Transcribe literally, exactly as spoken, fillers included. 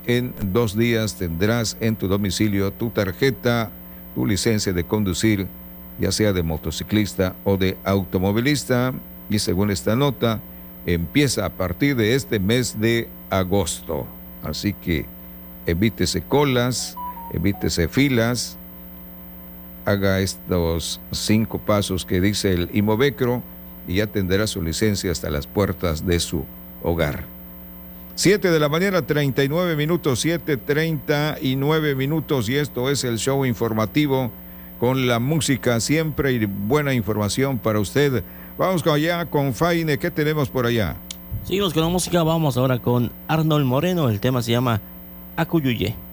En dos días tendrás en tu domicilio tu tarjeta, tu licencia de conducir, ya sea de motociclista o de automovilista. Y según esta nota, empieza a partir de este mes de agosto. Así que evítese colas, evítese filas, haga estos cinco pasos que dice el Imovecro y ya tendrá su licencia hasta las puertas de su hogar. siete de la mañana, treinta y nueve minutos, siete treinta y nueve minutos, y esto es el show informativo con la música siempre y buena información para usted. Vamos allá con Faine, ¿qué tenemos por allá? Seguimos con la música, vamos ahora con Arnold Moreno, el tema se llama Acuyuye.